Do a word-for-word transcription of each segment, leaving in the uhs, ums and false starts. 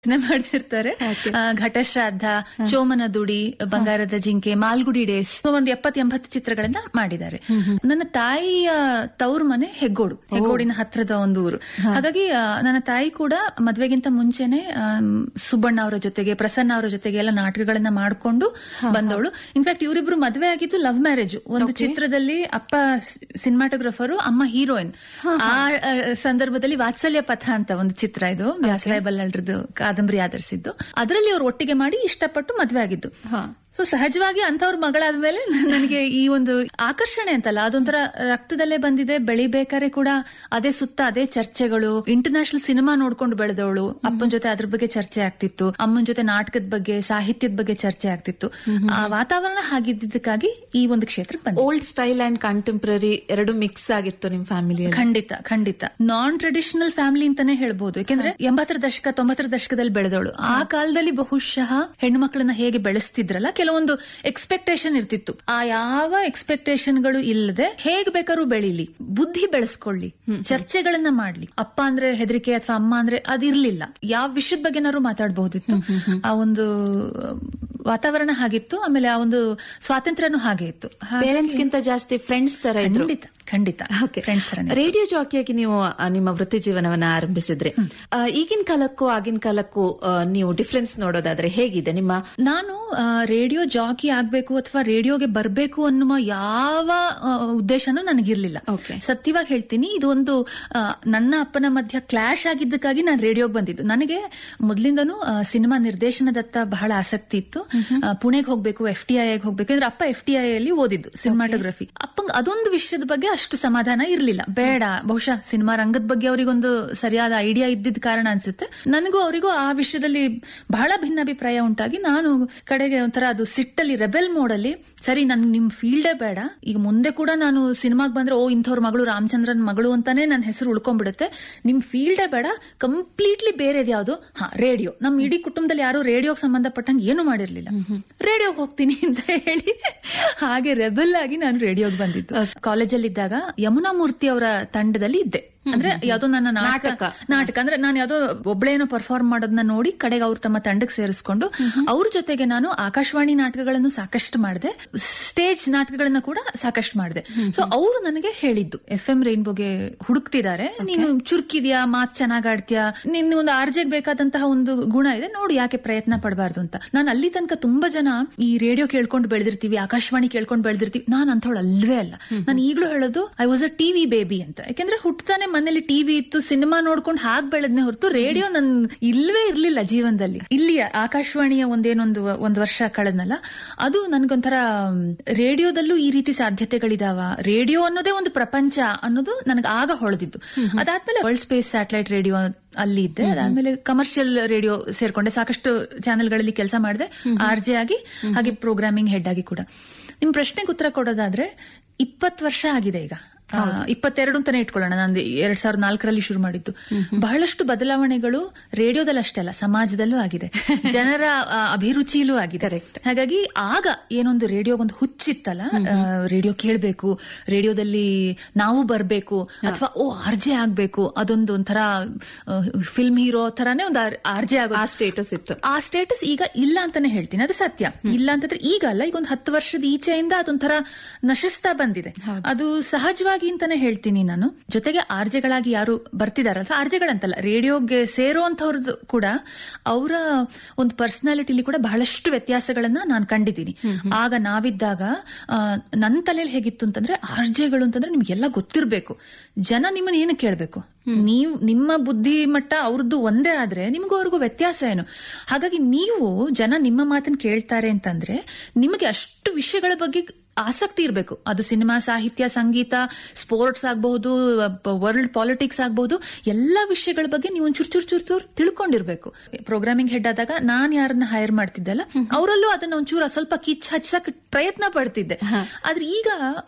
ಮಾಡ್ತಿರ್ತಾರೆ. ಘಟಶ್ರಾದ್ದ, ಚೋಮನ ದುಡಿ, ಬಂಗಾರದ ಜಿಂಕೆ, ಮಾಲ್ಗುಡಿ ಡೇಸ್, ಒಂದು ಎಪ್ಪತ್ ಎಂಬತ್ತು ಚಿತ್ರಗಳನ್ನ ಮಾಡಿದ್ದಾರೆ. ನನ್ನ ತಾಯಿಯ ತವ್ರ ಮನೆ ಹೆಗ್ಗೋಡು, ಹೆಗ್ಗೋಡಿನ ಹತ್ರದ ಒಂದು ಊರು. ಹಾಗಾಗಿ ನನ್ನ ತಾಯಿ ಕೂಡ ಮದ್ವೆಗಿಂತ ಮುಂಚೆನೆ ಸುಬ್ಬಣ್ಣ ಅವರ ಜೊತೆಗೆ, ಪ್ರಸನ್ನ ಅವರ ಜೊತೆಗೆ ಎಲ್ಲ ನಾಟಕಗಳನ್ನ ಮಾಡ್ಕೊಂಡು ಬಂದವಳು. ಇನ್ಫ್ಯಾಕ್ಟ್ ಇವರಿಬ್ರು ಮದ್ವೆ ಆಗಿದ್ದು ಲವ್ ಮ್ಯಾರೇಜ್. ಒಂದು ಚಿತ್ರದಲ್ಲಿ ಅಪ್ಪ ಸಿನಿಮಾಟೋಗ್ರಫರು, ಅಮ್ಮ ಹೀರೋಯಿನ್. ಆ ಸಂದರ್ಭದಲ್ಲಿ ವಾತ್ಸಲ್ಯ ಪಥ ಅಂತ ಒಂದು ಚಿತ್ರ, ಇದು ವ್ಯಾಸರಾಯ ಬಲ್ಲಾಳ್ರದ್ದು ಕಾದಂಬರಿ ಆಧರಿಸಿದ್ದು. ಅದರಲ್ಲಿ ಅವ್ರು ಒಟ್ಟಿಗೆ ಮಾಡಿ ಇಷ್ಟಪಟ್ಟು ಮದ್ವೆ ಆಗಿದ್ದು. ಸೊ ಸಹಜವಾಗಿ ಅಂತವ್ರ ಮಗಳಾದ್ಮೇಲೆ ನನಗೆ ಈ ಒಂದು ಆಕರ್ಷಣೆ ಅಂತಲ್ಲ, ಅದೊಂಥರ ರಕ್ತದಲ್ಲೇ ಬಂದಿದೆ. ಬೆಳಿಬೇಕಾದ್ರೆ ಕೂಡ ಅದೇ ಸುತ್ತ ಅದೇ ಚರ್ಚೆಗಳು. ಇಂಟರ್ನ್ಯಾಷನಲ್ ಸಿನಿಮಾ ನೋಡ್ಕೊಂಡು ಬೆಳೆದವಳು. ಅಪ್ಪನ ಜೊತೆ ಅದ್ರ ಬಗ್ಗೆ ಚರ್ಚೆ ಆಗ್ತಿತ್ತು, ಅಮ್ಮನ ಜೊತೆ ನಾಟಕದ ಬಗ್ಗೆ, ಸಾಹಿತ್ಯದ ಬಗ್ಗೆ ಚರ್ಚೆ ಆಗ್ತಿತ್ತು. ಆ ವಾತಾವರಣ ಹಾಗಿದ್ದಕ್ಕಾಗಿ ಈ ಒಂದು ಕ್ಷೇತ್ರಕ್ಕೆ ಬಂದೆ. ಓಲ್ಡ್ ಸ್ಟೈಲ್ ಅಂಡ್ ಕಂಟೆಂಪ್ರರಿ ಎರಡು ಮಿಕ್ಸ್ ಆಗಿತ್ತು ನಿಮ್ ಫ್ಯಾಮಿಲಿ? ಖಂಡಿತ ಖಂಡಿತ ನಾನ್ ಟ್ರೆಡಿಷನಲ್ ಫ್ಯಾಮಿಲಿ ಅಂತಾನೆ ಹೇಳ್ಬೋದು. ಯಾಕೆಂದ್ರೆ ಎಂಬತ್ತರ ದಶಕ ತೊಂಬತ್ತರ ದಶಕದಲ್ಲಿ ಬೆಳೆದವಳು. ಆ ಕಾಲದಲ್ಲಿ ಬಹುಶಃ ಹೆಣ್ಣು ಮಕ್ಕಳನ್ನ ಹೇಗೆ ಬೆಳೆಸ್ತಿದ್ರಲ್ಲ, ಕೆಲವೊಂದು ಎಕ್ಸ್ಪೆಕ್ಟೇಷನ್ ಇರ್ತಿತ್ತು. ಆ ಯಾವ ಎಕ್ಸ್ಪೆಕ್ಟೇಷನ್ಗಳು ಇಲ್ಲದೆ ಹೇಗ್ ಬೇಕಾದ್ರೂ ಬೆಳೀಲಿ, ಬುದ್ಧಿ ಬೆಳೆಸ್ಕೊಳ್ಳಿ, ಚರ್ಚೆಗಳನ್ನ ಮಾಡ್ಲಿ. ಅಪ್ಪ ಅಂದ್ರೆ ಹೆದರಿಕೆ ಅಥವಾ ಅಮ್ಮ ಅಂದ್ರೆ ಅದಿರ್ಲಿಲ್ಲ. ಯಾವ ವಿಷಯದ ಬಗ್ಗೆನಾದ್ರು ಮಾತಾಡಬಹುದಿತ್ತು. ಆ ಒಂದು ವಾತಾವರಣ ಹಾಗಿತ್ತು. ಆಮೇಲೆ ಆ ಒಂದು ಸ್ವಾತಂತ್ರ್ಯನೂ ಹಾಗೆ ಇತ್ತು. ಪೇರೆಂಟ್ಸ್ ಗಿಂತ ಜಾಸ್ತಿ ಫ್ರೆಂಡ್ಸ್ ತರ ಇದ್ರು. ಖಂಡಿತ ಖಂಡಿತ ಫ್ರೆಂಡ್ಸ್ ತರ. ರೇಡಿಯೋ ಜಾಕಿಯಾಗಿ ನೀವು ನಿಮ್ಮ ವೃತ್ತಿ ಜೀವನವನ್ನ ಆರಂಭಿಸಿದ್ರೆ, ಈಗಿನ ಕಾಲಕ್ಕೂ ಆಗಿನ ಕಾಲಕ್ಕೂ ನೀವು ಡಿಫ್ರೆನ್ಸ್ ನೋಡೋದಾದ್ರೆ ಹೇಗಿದೆ ನಿಮ್ಮ? ನಾನು ರೇಡಿಯೋ ಜಾಕಿ ಆಗ್ಬೇಕು ಅಥವಾ ರೇಡಿಯೋಗೆ ಬರ್ಬೇಕು ಅನ್ನುವ ಯಾವ ಉದ್ದೇಶನೂ ನನಗಿರ್ಲಿಲ್ಲ. ಸತ್ಯವಾಗಿ ಹೇಳ್ತೀನಿ, ಇದು ಒಂದು ನನ್ನ ಅಪ್ಪನ ಮಧ್ಯ ಕ್ಲಾಶ್ ಆಗಿದ್ದಕ್ಕಾಗಿ ನಾನು ರೇಡಿಯೋಗೆ ಬಂದಿದ್ದು. ನನಗೆ ಮೊದಲಿಂದನೂ ಸಿನಿಮಾ ನಿರ್ದೇಶನದತ್ತ ಬಹಳ ಆಸಕ್ತಿ ಇತ್ತು. ಪುಣೆಗೆ ಹೋಗ್ಬೇಕು, ಎಫ್ ಟಿ ಐ ಹೋಗ್ಬೇಕು ಅಂದ್ರೆ ಅಪ್ಪ ಎಫ್ ಟಿ ಐ ಅಲ್ಲಿ ಓದಿದ್ದು ಸಿನಿಮಾಟೋಗ್ರಫಿ. ಅಪ್ಪಂಗ್ ಅದೊಂದು ವಿಷಯದ ಬಗ್ಗೆ ಅಷ್ಟು ಸಮಾಧಾನ ಇರ್ಲಿಲ್ಲ. ಬೇಡ, ಬಹುಶಃ ಸಿನಿಮಾ ರಂಗದ ಬಗ್ಗೆ ಅವರಿಗೊಂದು ಸರಿಯಾದ ಐಡಿಯಾ ಇದ್ದಿದ್ದ ಕಾರಣ ಅನ್ಸುತ್ತೆ. ನನಗೂ ಅವರಿಗೂ ಆ ವಿಷಯದಲ್ಲಿ ಬಹಳ ಭಿನ್ನಾಭಿಪ್ರಾಯ ಉಂಟಾಗಿ ನಾನು ಕಡೆಗೆ ಒಂಥರ ಅದು ಸಿಟ್ಟಲ್ಲಿ ರೆಬೆಲ್ ಮೋಡಲ್ಲಿ, ಸರಿ ನನ್ ನಿಮ್ ಫೀಲ್ಡೇ ಬೇಡ, ಈಗ ಮುಂದೆ ಕೂಡ ನಾನು ಸಿನಿಮಾಗ್ ಬಂದ್ರೆ ಓ ಇಂಥವ್ರ ಮಗಳು, ರಾಮಚಂದ್ರನ್ ಮಗಳು ಅಂತಾನೆ ನನ್ನ ಹೆಸರು ಉಳ್ಕೊಂಡ್ಬಿಡುತ್ತೆ, ನಿಮ್ ಫೀಲ್ಡೇ ಬೇಡ, ಕಂಪ್ಲೀಟ್ಲಿ ಬೇರೆದ್ ಯಾವ್ದು, ಹಾ ರೇಡಿಯೋ. ನಮ್ ಇಡೀ ಕುಟುಂಬದಲ್ಲಿ ಯಾರು ರೇಡಿಯೋಗೆ ಸಂಬಂಧಪಟ್ಟಂಗೆ ಏನು ಮಾಡಿರ್ಲಿಲ್ಲ. ರೇಡಿಯೋಗೆ ಹೋಗ್ತೀನಿ ಅಂತ ಹೇಳಿ ಹಾಗೆ ರೆಬೆಲ್ ಆಗಿ ನಾನು ರೇಡಿಯೋಗೆ ಬಂದಿದ್ದು. ಕಾಲೇಜಲ್ಲಿ ಇದ್ದಾಗ ಯಮುನಾ ಮೂರ್ತಿ ಅವರ ತಂಡದಲ್ಲಿ ಇದ್ದೆ. ಅಂದ್ರೆ ಯಾವ್ದೋ ನನ್ನ ನಾಟಕ ನಾಟಕ ಅಂದ್ರೆ ನಾನು ಯಾವ್ದೋ ಒಬ್ಳೇನೋ ಪರ್ಫಾರ್ಮ್ ಮಾಡೋದನ್ನ ನೋಡಿ ಕಡೆಗೆ ಅವ್ರು ತಮ್ಮ ತಂಡಕ್ಕೆ ಸೇರಿಸ್ಕೊಂಡು ಅವ್ರ ಜೊತೆಗೆ ನಾನು ಆಕಾಶವಾಣಿ ನಾಟಕಗಳನ್ನು ಸಾಕಷ್ಟು ಮಾಡಿದೆ, ಸ್ಟೇಜ್ ನಾಟಕಗಳನ್ನ ಕೂಡ ಸಾಕಷ್ಟು ಮಾಡಿದೆ. ಸೊ ಅವರು ನನಗೆ ಹೇಳಿದ್ದು, ಎಫ್ ಎಂ ರೈನ್ಬೋಗೆ ಹುಡುಕ್ತಿದ್ದಾರೆ, ನೀನು ಚುರುಕಿದ್ಯಾ, ಮಾತ್ ಚೆನ್ನಾಗ್ ಆಡ್ತೀಯಾ, ನಿನ್ನ ಒಂದು ಆರ್ಜೆಗ್ ಬೇಕಾದಂತಹ ಒಂದು ಗುಣ ಇದೆ, ನೋಡಿ ಯಾಕೆ ಪ್ರಯತ್ನ ಪಡಬಾರ್ದು ಅಂತ. ನಾನು ಅಲ್ಲಿ ತನಕ ತುಂಬಾ ಜನ ಈ ರೇಡಿಯೋ ಕೇಳ್ಕೊಂಡು ಬೆಳೆದಿರ್ತೀವಿ, ಆಕಾಶವಾಣಿ ಕೇಳ್ಕೊಂಡು ಬೆಳೆದಿರ್ತೀವಿ, ನಾನ್ ಅಂಥವಳು ಅಲ್ವೇ ಅಲ್ಲ. ನಾನು ಈಗಲೂ ಹೇಳೋದು I was a TV baby ಅಂತ. ಯಾಕೆಂದ್ರೆ ಹುಟ್ಟತಾನೆ ಮನೇಲಿ ಟಿವಿ ಇತ್ತು, ಸಿನಿಮಾ ನೋಡ್ಕೊಂಡು ಹಾಗೆ ಬೆಳೆದ್ನೆ ಹೊರತು ರೇಡಿಯೋ ನನ್ ಇಲ್ವೇ ಇರ್ಲಿಲ್ಲ ಜೀವನದಲ್ಲಿ. ಇಲ್ಲಿ ಆಕಾಶವಾಣಿಯ ಒಂದೇನೊಂದು ಒಂದ್ ವರ್ಷ ಕಳೆದ್ನಲ್ಲ, ಅದು ನನ್ಗೊಂಥರ ರೇಡಿಯೋದಲ್ಲೂ ಈ ರೀತಿ ಸಾಧ್ಯತೆಗಳಿದಾವ, ರೇಡಿಯೋ ಅನ್ನೋದೇ ಒಂದು ಪ್ರಪಂಚ ಅನ್ನೋದು ನನಗೆ ಆಗ ಹೊಳೆದಿದ್ದು. ಅದಾದ್ಮೇಲೆ ವರ್ಲ್ಡ್ ಸ್ಪೇಸ್ ಸ್ಯಾಟಲೈಟ್ ರೇಡಿಯೋ ಅಲ್ಲಿ ಇದ್ದೆ. ಅದಾದ್ಮೇಲೆ ಕಮರ್ಷಿಯಲ್ ರೇಡಿಯೋ ಸೇರ್ಕೊಂಡೆ, ಸಾಕಷ್ಟು ಚಾನೆಲ್ಗಳಲ್ಲಿ ಕೆಲಸ ಮಾಡಿದೆ, ಆರ್ ಜೆ ಆಗಿ, ಹಾಗೆ ಪ್ರೋಗ್ರಾಮಿಂಗ್ ಹೆಡ್ ಆಗಿ ಕೂಡ. ನಿಮ್ ಪ್ರಶ್ನೆಗೆ ಉತ್ತರ ಕೊಡೋದಾದ್ರೆ ಇಪ್ಪತ್ತು ವರ್ಷ ಆಗಿದೆ ಈಗ, ಇಪ್ಪತ್ತೆರಡು ಅಂತಾನೆ ಇಟ್ಕೊಳ್ಳೋಣ. ನಾನು ಎರಡ್ ಸಾವಿರದ ನಾಲ್ಕರಲ್ಲಿ ಶುರು ಮಾಡಿದ್ದು. ಬಹಳಷ್ಟು ಬದಲಾವಣೆಗಳು ರೇಡಿಯೋದಲ್ಲಿ ಅಷ್ಟೇ ಅಲ್ಲ, ಸಮಾಜದಲ್ಲೂ ಆಗಿದೆ, ಜನರ ಅಭಿರುಚಿಯಲ್ಲೂ ಆಗಿದೆ. ಹಾಗಾಗಿ ಆಗ ಏನೊಂದು ರೇಡಿಯೋಗೊಂದು ಹುಚ್ಚಿತ್ತಲ್ಲ, ರೇಡಿಯೋ ಕೇಳ್ಬೇಕು, ರೇಡಿಯೋದಲ್ಲಿ ನಾವು ಬರ್ಬೇಕು, ಅಥವಾ ಓ ಆರ್ಜೆ ಆಗ್ಬೇಕು, ಅದೊಂದು ಒಂಥರ ಫಿಲ್ಮ್ ಹೀರೋ ತರಾನೇ ಒಂದು ಆರ್ಜೆ ಆಗೋ ಆ ಸ್ಟೇಟಸ್ ಇತ್ತು. ಆ ಸ್ಟೇಟಸ್ ಈಗ ಇಲ್ಲ ಅಂತಾನೆ ಹೇಳ್ತೀನಿ, ಅದು ಸತ್ಯ. ಇಲ್ಲ ಅಂತಂದ್ರೆ ಈಗ ಅಲ್ಲ, ಈಗ ಒಂದು ಹತ್ತು ವರ್ಷದ ಈಚೆಯಿಂದ ಅದೊಂಥರ ನಶಿಸ್ತಾ ಬಂದಿದೆ. ಅದು ಸಹಜವಾಗಿ ಅಂತಾನೆ ಹೇಳ್ತೀನಿ ನಾನು. ಜೊತೆಗೆ ಆರ್ಜೆಗಳಾಗಿ ಯಾರು ಬರ್ತಿದಾರಲ್ಲ, ಆರ್ಜೆಗಳಂತಲ್ಲ, ರೇಡಿಯೋಗೆ ಸೇರುವಂತವ್ರದ್ದು ಕೂಡ ಅವರ ಒಂದು ಪರ್ಸನಾಲಿಟಿಲಿ ಕೂಡ ಬಹಳಷ್ಟು ವ್ಯತ್ಯಾಸಗಳನ್ನ ನಾನು ಕಂಡಿದ್ದೀನಿ. ಆಗ ನಾವಿದ್ದಾಗ ನನ್ನ ತಲೆಯಲ್ಲಿ ಹೇಗಿತ್ತು ಅಂತಂದ್ರೆ, ಆರ್ಜೆಗಳು ಅಂತಂದ್ರೆ ನಿಮ್ಗೆಲ್ಲ ಗೊತ್ತಿರ್ಬೇಕು, ಜನ ನಿಮ್ಮನ್ನ ಏನು ಕೇಳ್ಬೇಕು, ನೀವು ನಿಮ್ಮ ಬುದ್ಧಿ ಮಟ್ಟ ಅವ್ರದ್ದು ಒಂದೇ ಆದ್ರೆ ನಿಮಗೂ ಅವ್ರಿಗೂ ವ್ಯತ್ಯಾಸ ಏನು. ಹಾಗಾಗಿ ನೀವು ಜನ ನಿಮ್ಮ ಮಾತನ್ನ ಕೇಳ್ತಾರೆ ಅಂತಂದ್ರೆ ನಿಮಗೆ ಅಷ್ಟು ವಿಷಯಗಳ ಬಗ್ಗೆ ಆಸಕ್ತಿ ಇರಬೇಕು. ಅದು ಸಿನಿಮಾ, ಸಾಹಿತ್ಯ, ಸಂಗೀತ, ಸ್ಪೋರ್ಟ್ಸ್ ಆಗಬಹುದು, ವರ್ಲ್ಡ್ ಪಾಲಿಟಿಕ್ಸ್ ಆಗಬಹುದು, ಎಲ್ಲಾ ವಿಷಯಗಳ ಬಗ್ಗೆ ನೀವು ಒಂಚೂರು ಚೂರ್ ಚೂರ್ ಚೂರ್ ತಿಳ್ಕೊಂಡಿರ್ಬೇಕು. ಪ್ರೋಗ್ರಾಮಿಂಗ್ ಹೆಡ್ ಆದಾಗ ನಾನ್ ಯಾರನ್ನ ಹೈರ್ ಮಾಡ್ತಿದ್ದಲ್ಲ, ಅವರಲ್ಲೂ ಅದನ್ನ ಒಂಚೂರು ಸ್ವಲ್ಪ ಕಿಚ್ ಹಚ್ಚಕ್ ಪ್ರಯತ್ನ ಪಡ್ತಿದ್ದೆ. ಆದ್ರೆ ಈಗ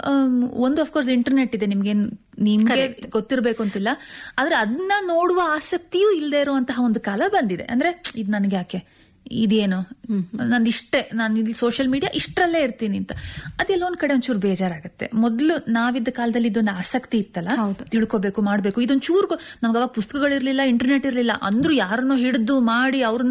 ಒಂದು ಅಫ್ಕೋರ್ಸ್ ಇಂಟರ್ನೆಟ್ ಇದೆ, ನಿಮ್ಗೆ ನಿಮ್ಗೆ ಗೊತ್ತಿರ್ಬೇಕು ಅಂತಿಲ್ಲ, ಆದ್ರೆ ಅದನ್ನ ನೋಡುವ ಆಸಕ್ತಿಯೂ ಇಲ್ಲದೆ ಇರುವಂತಹ ಒಂದು ಕಾಲ ಬಂದಿದೆ. ಅಂದ್ರೆ ಇದು ನನಗೆ ಯಾಕೆ, ಇದೇನು ನಂದು ಇಷ್ಟೇ, ನಾನು ಇಲ್ಲಿ ಸೋಷಿಯಲ್ ಮೀಡಿಯಾ ಇಷ್ಟರಲ್ಲೇ ಇರ್ತೀನಿ ಅಂತ, ಅದೆಲ್ಲ ಒಂದ್ ಕಡೆ ಒಂಚೂರು ಬೇಜಾರಾಗತ್ತೆ. ಮೊದ್ಲು ನಾವಿದ್ದ ಕಾಲದಲ್ಲಿ ಇದೊಂದು ಆಸಕ್ತಿ ಇತ್ತಲ್ಲ, ತಿಳ್ಕೋಬೇಕು, ಮಾಡ್ಬೇಕು. ಇದೊಂದ್ ಚೂರು ನಮ್ಗೆ ಅವಾಗ ಪುಸ್ತಕಗಳಿರ್ಲಿಲ್ಲ, ಇಂಟರ್ನೆಟ್ ಇರ್ಲಿಲ್ಲ, ಅಂದ್ರೂ ಯಾರನ್ನೋ ಹಿಡಿದು ಮಾಡಿ ಅವ್ರನ್ನ